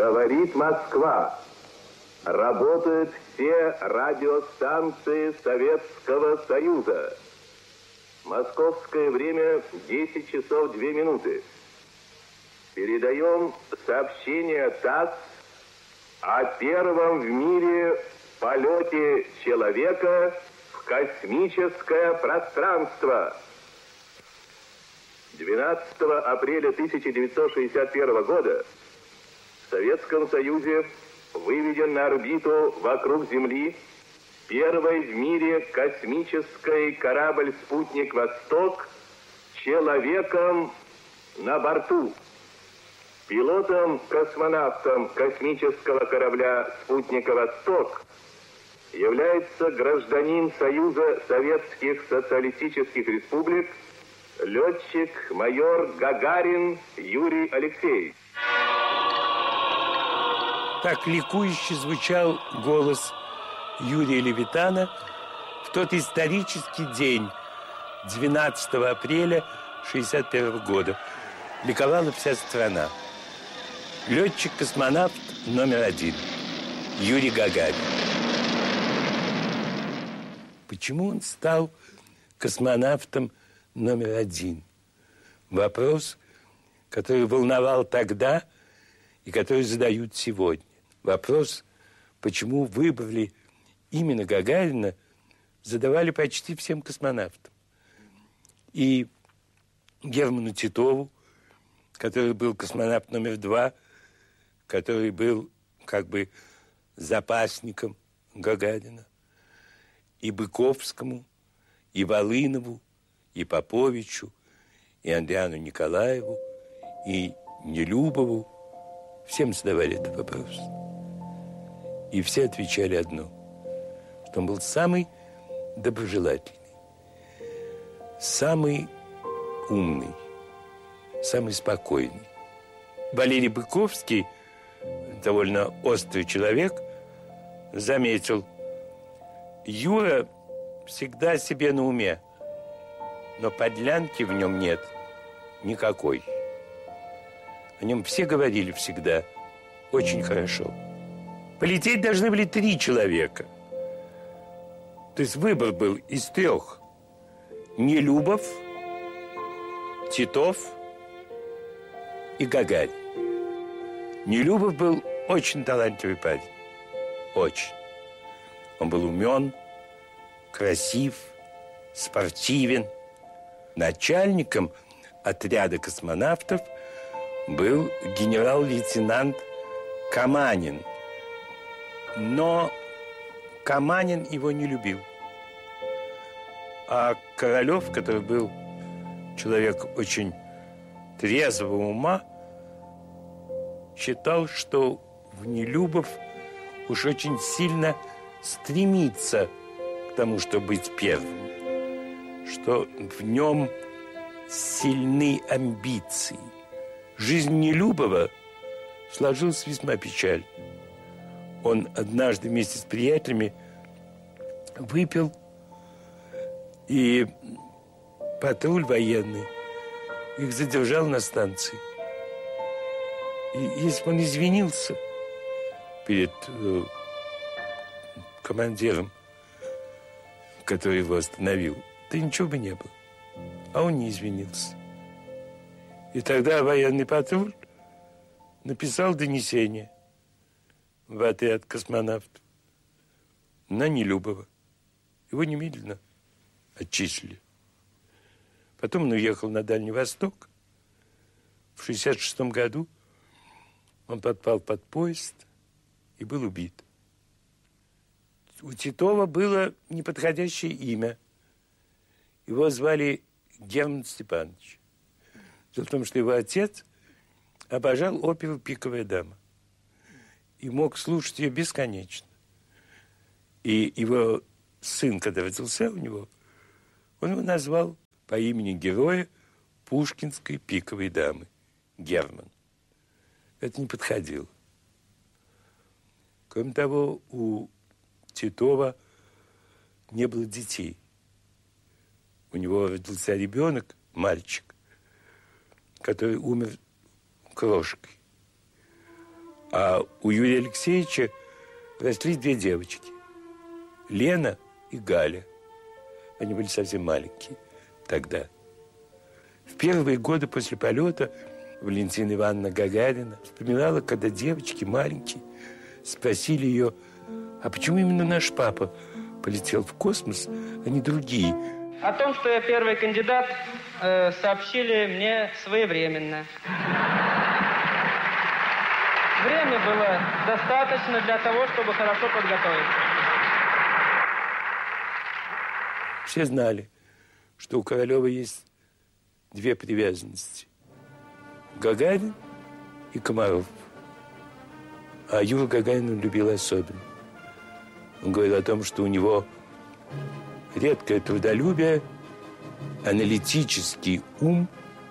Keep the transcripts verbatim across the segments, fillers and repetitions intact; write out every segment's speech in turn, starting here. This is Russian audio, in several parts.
Говорит Москва. Работают все радиостанции Советского Союза. Московское время десять часов две минуты. Передаем сообщение ТАСС о первом в мире полете человека в космическое пространство. двенадцатого апреля тысяча девятьсот шестьдесят первого года в Советском Союзе выведен на орбиту вокруг Земли первый в мире космический корабль-спутник «Восток» с человеком на борту. Пилотом-космонавтом космического корабля «Спутника Восток» является гражданин Союза Советских Социалистических Республик, летчик-майор Гагарин Юрий Алексеевич. Так ликующе звучал голос Юрия Левитана в тот исторический день, двенадцатого апреля шестьдесят первого года. Ликовала вся страна. Летчик-космонавт номер один Юрий Гагарин. Почему он стал космонавтом номер один? Вопрос, который волновал тогда и который задают сегодня. Вопрос, почему выбрали именно Гагарина, задавали почти всем космонавтам. И Герману Титову, который был космонавт номер два, который был как бы запасником Гагарина, и Быковскому, и Волынову, и Поповичу, и Андриану Николаеву, и Нелюбову. Всем задавали этот вопрос. И все отвечали одно, что он был самый доброжелательный, самый умный, самый спокойный. Валерий Быковский, довольно острый человек, заметил: Юра всегда себе на уме, но подлянки в нем нет никакой. О нем все говорили всегда очень хорошо. Полететь должны были три человека. То есть выбор был из трех: Нелюбов, Титов и Гагарин. Нелюбов был очень талантливый парень. Очень. Он был умен, красив, спортивен. Начальником отряда космонавтов был генерал-лейтенант Каманин. Но Каманин его не любил. А Королев, который был человек очень трезвого ума, считал, что в Нелюбов уж очень сильно стремится к тому, чтобы быть первым, что в нем сильны амбиции. Жизнь Нелюбова сложилась весьма печально. Он однажды вместе с приятелями выпил, и патруль военный их задержал на станции. И если бы он извинился перед э, командиром, который его остановил, то ничего бы не было. А он не извинился. И тогда военный патруль написал донесение в отряд космонавтов на Нелюбова. Его немедленно отчислили. Потом он уехал на Дальний Восток. В шестьдесят шестом году он подпал под поезд и был убит. У Титова было неподходящее имя. Его звали Герман Степанович. Дело в том, что его отец обожал оперу «Пиковая дама» и мог слушать ее бесконечно. И его сын, когда родился у него, он его назвал по имени героя пушкинской «Пиковой дамы» Герман. Это не подходило. Кроме того, у Титова не было детей. У него родился ребенок, мальчик, который умер крошкой. А у Юрия Алексеевича росли две девочки. Лена и Галя. Они были совсем маленькие тогда. В первые годы после полета Валентина Ивановна Гагарина вспоминала, когда девочки маленькие спросили ее, а почему именно наш папа полетел в космос, а не другие? О том, что я первый кандидат, э, сообщили мне своевременно. Время было достаточно для того, чтобы хорошо подготовиться. Все знали, что у Королева есть две привязанности. Гагарин и Комаров. А Юра Гагарин он любил особенно. Он говорил о том, что у него редкое трудолюбие, аналитический ум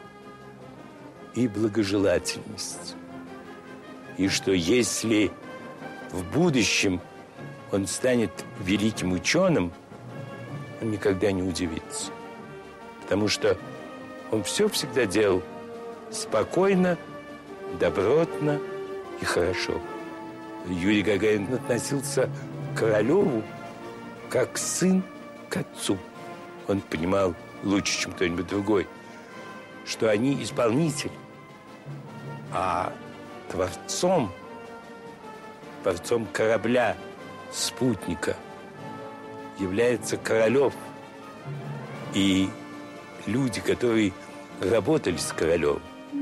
и благожелательность. И что если в будущем он станет великим ученым, он никогда не удивится. Потому что он все всегда делал спокойно, добротно и хорошо. Юрий Гагарин относился к Королеву как сын к отцу. Он понимал лучше, чем кто-нибудь другой, что они исполнители, а творцом, творцом корабля, спутника является Королев. И люди, которые работали с Королевым.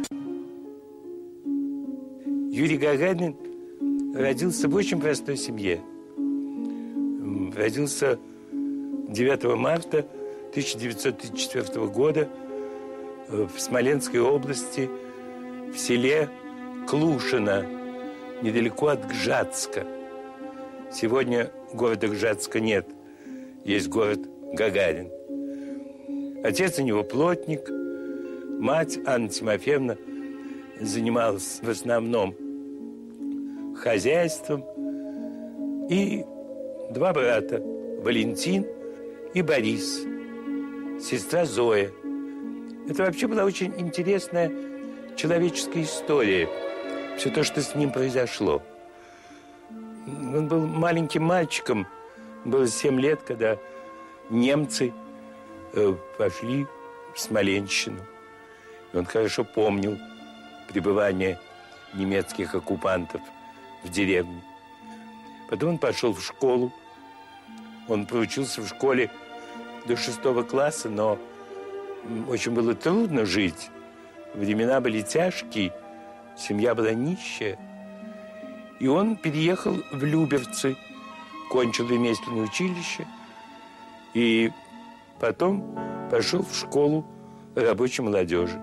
Юрий Гагарин родился в очень простой семье. Родился девятого марта тысяча девятьсот тридцать четвёртого года в Смоленской области, в селе Клушино, недалеко от Гжатска. Сегодня города Гжатска нет, есть город Гагарин. Отец у него плотник, мать Анна Тимофеевна занималась в основном хозяйством, и два брата, Валентин и Борис, сестра Зоя. Это вообще была очень интересная человеческая история, все то, что с ним произошло. Он был маленьким мальчиком, было семь лет, когда немцы э, пошли в Смоленщину. И он хорошо помнил пребывание немецких оккупантов в деревне. Потом он пошел в школу. Он проучился в школе до шестого класса, но очень было трудно жить. Времена были тяжкие, семья была нищая. И он переехал в Люберцы, кончил ремесленное училище и потом пошел в школу рабочей молодежи.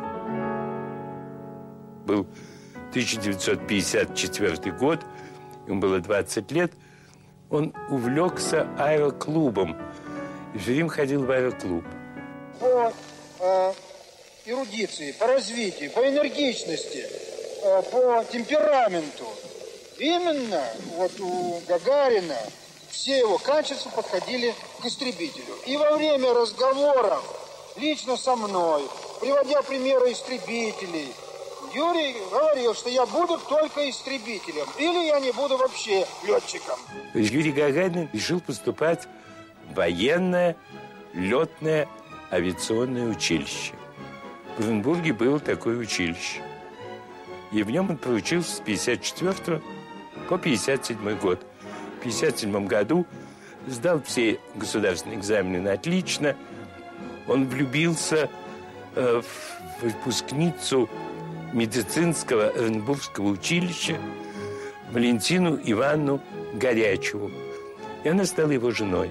Был тысяча девятьсот пятьдесят четвёртый год, ему было двадцать лет. Он увлекся аэроклубом и все время ходил в аэроклуб. По э, эрудиции, по развитию, по энергичности, э, по темпераменту. Именно вот у Гагарина все его качества подходили к истребителю. И во время разговоров лично со мной, приводя примеры истребителей, Юрий говорил, что я буду только истребителем, или я не буду вообще летчиком. Юрий Гагарин решил поступать в военное летное авиационное училище. В Оренбурге было такое училище. И в нем он проучился с пятьдесят четвёртого по пятьдесят седьмой год. В пятьдесят седьмом году сдал все государственные экзамены на отлично. Он влюбился э, в выпускницу медицинского Оренбургского училища Валентину Ивановну Горячеву. И она стала его женой.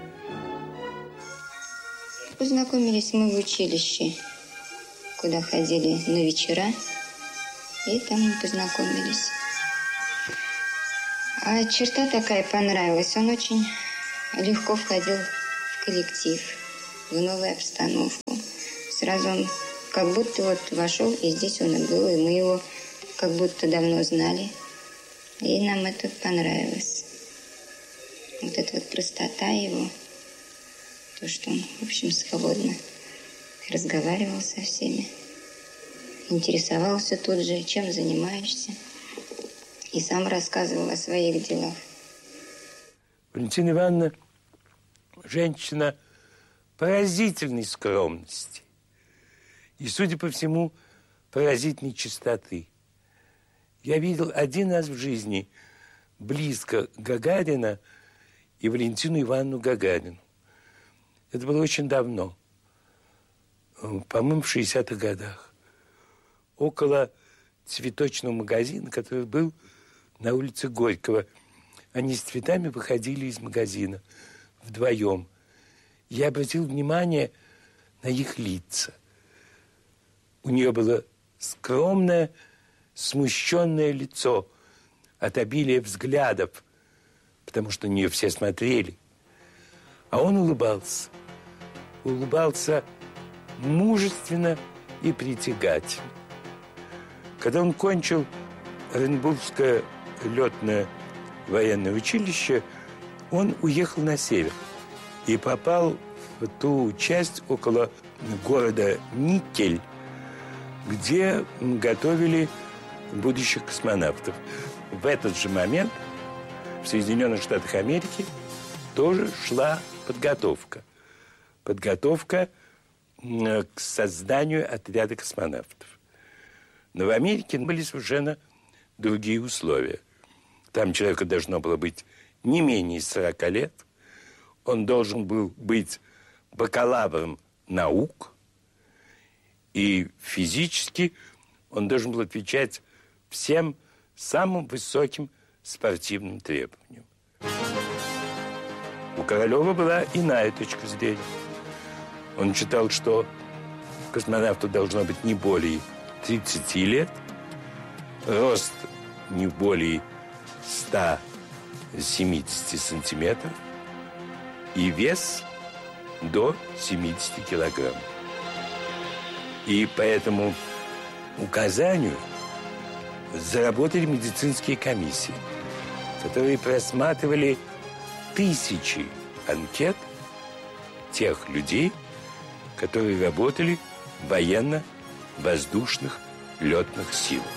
Познакомились мы в училище, куда ходили на вечера, и там мы познакомились. А черта такая понравилась. Он очень легко входил в коллектив, в новую обстановку. Сразу он как будто вот вошел, и здесь он и был, и мы его как будто давно знали. И нам это понравилось. Вот эта вот простота его, то, что он, в общем, свободно разговаривал со всеми, интересовался тут же, чем занимаешься. и сам рассказывал о своих делах. Валентина Ивановна женщина поразительной скромности и, судя по всему, поразительной чистоты. Я видел один раз в жизни близко Гагарина и Валентину Ивановну Гагарину. Это было очень давно, по-моему, в шестидесятых годах, около цветочного магазина, который был на улице Горького. Они с цветами выходили из магазина вдвоем. Я обратил внимание на их лица. У нее было скромное, смущенное лицо от обилия взглядов, потому что на нее все смотрели. А он улыбался. Улыбался мужественно и притягательно. Когда он кончил Оренбургское летное военное училище, он уехал на север и попал в ту часть около города Никель, где готовили будущих космонавтов. В этот же момент в Соединенных Штатах Америки тоже шла подготовка. Подготовка к созданию отряда космонавтов. Но в Америке были совершенно другие условия. Там человеку должно было быть не менее сорока лет. Он должен был быть бакалавром наук. И физически он должен был отвечать всем самым высоким спортивным требованиям. У Королева была иная точка зрения. Он считал, что космонавту должно быть не более тридцати лет, рост не более ста семидесяти сантиметров и вес до семидесяти килограмм. И по этому указанию заработали медицинские комиссии, которые просматривали тысячи анкет тех людей, которые работали в военно-воздушных летных силах.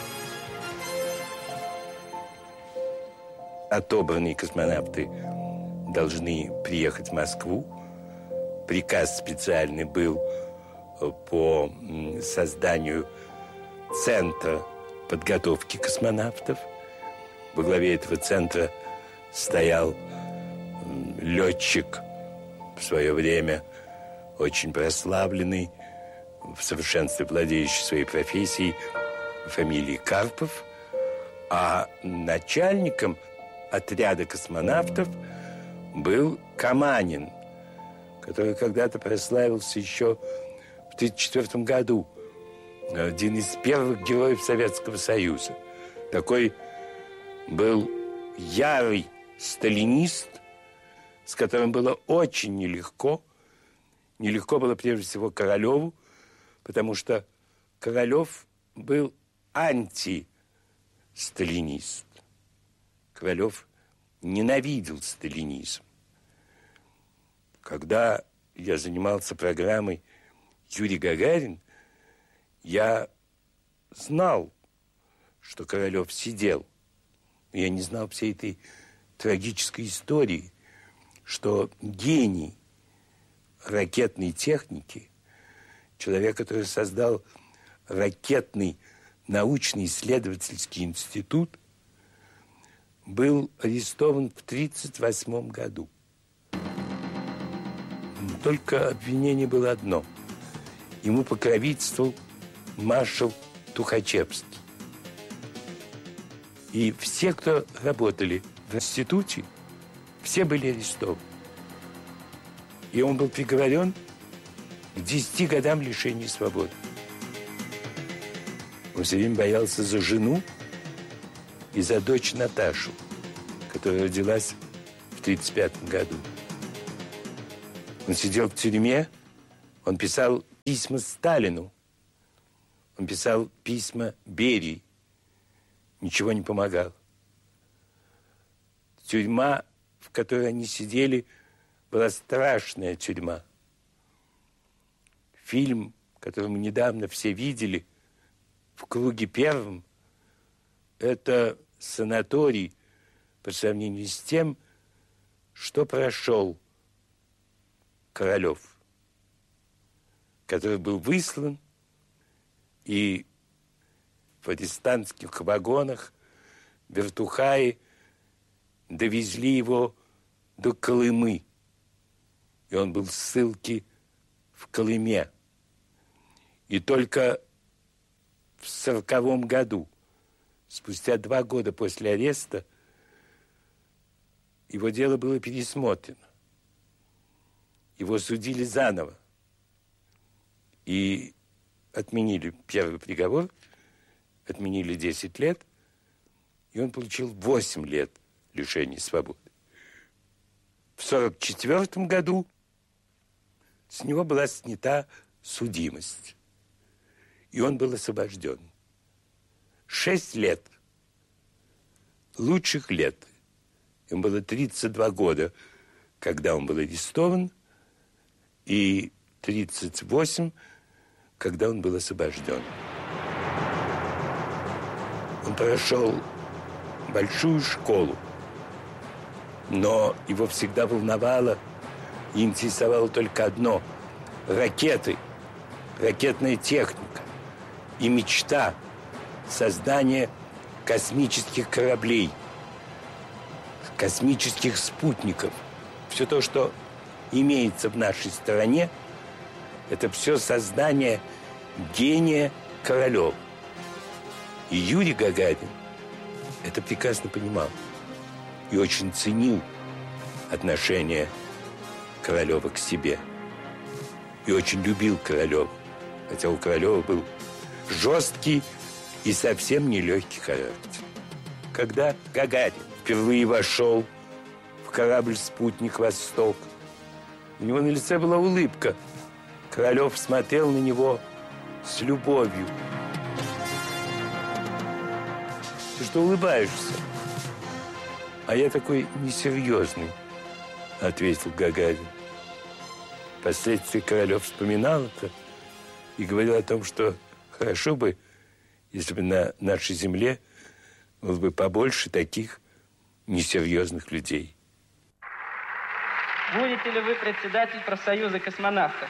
Отобранные космонавты должны приехать в Москву. Приказ специальный был по созданию центра подготовки космонавтов. Во главе этого центра стоял летчик в свое время очень прославленный, в совершенстве владеющий своей профессией, фамилией Карпов, а начальником отряда космонавтов был Каманин, который когда-то прославился еще в тысяча девятьсот тридцать четвёртом году, один из первых героев Советского Союза. Такой был ярый сталинист, с которым было очень нелегко. Нелегко было прежде всего Королеву, потому что Королев был антисталинист. Королев ненавидел сталинизм. Когда я занимался программой «Юрий Гагарин», я знал, что Королев сидел. Я не знал всей этой трагической истории, что гений ракетной техники, человек, который создал ракетный научный исследовательский институт, был арестован в тридцать восьмом году. Только обвинение было одно. Ему покровительствовал маршал Тухачевский. И все, кто работали в институте, все были арестованы. И он был приговорен к десяти годам лишения свободы. Он все время боялся за жену и за дочь Наташу, которая родилась в тридцать пятом году. Он сидел в тюрьме, он писал письма Сталину, он писал письма Берии. Ничего не помогало. Тюрьма, в которой они сидели, была страшная тюрьма. Фильм, который мы недавно все видели, «В круге первом», это санаторий по сравнению с тем, что прошел Королев, который был выслан, и в арестантских вагонах вертухаи довезли его до Колымы, и он был в ссылке в Колыме. И только в сороковом году, спустя два года после ареста, его дело было пересмотрено. Его судили заново. И отменили первый приговор, отменили десять лет, и он получил восемь лет лишения свободы. В сорок четвёртом году с него была снята судимость, и он был освобожден. Шесть лет, лучших лет. Ему было тридцать два года, когда он был арестован, и тридцать восемь, когда он был освобожден. Он прошел большую школу, но его всегда волновало и интересовало только одно – ракеты, ракетная техника и мечта создания космических кораблей, космических спутников. Все то, что имеется в нашей стране, это все создание гения Королева. И Юрий Гагарин это прекрасно понимал и очень ценил отношение Королева к себе. И очень любил Королева, хотя у Королева был жесткий и совсем нелегкий характер. Когда Гагарин впервые вошел в корабль-спутник «Восток», у него на лице была улыбка. Королев смотрел на него с любовью. Ты что улыбаешься? А я такой несерьезный, ответил Гагарин. Впоследствии Королев вспоминал это и говорил о том, что хорошо бы, если бы на нашей земле было бы побольше таких несерьезных людей. Будете ли вы председатель профсоюза космонавтов?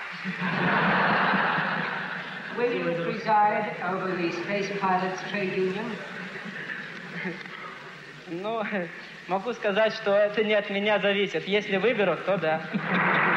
Will you preside over the Space Pilots Trade Union? Ну, могу сказать, что это не от меня зависит. Если выберут, то да.